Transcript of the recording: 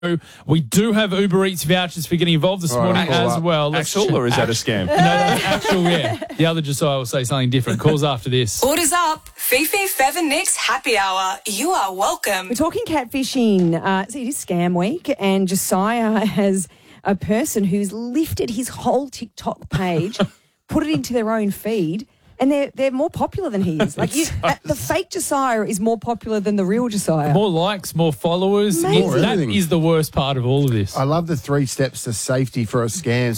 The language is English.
We do have Uber Eats vouchers for getting involved this morning as well. Actual, or is that a scam? No, that's actual, yeah. The other Josiah will say something different. Calls after this. Orders up. Fifi, Fev and Nick's happy hour. You are welcome. We're talking catfishing. So it is scam week, and Josiah has a person who's lifted his whole TikTok page, put it into their own feed, and they're more popular than he is. Like the fake Josiah is more popular than the real Josiah. More likes, more followers. Amazing. That is the worst part of all of this. I love the 3 steps to safety for a scam.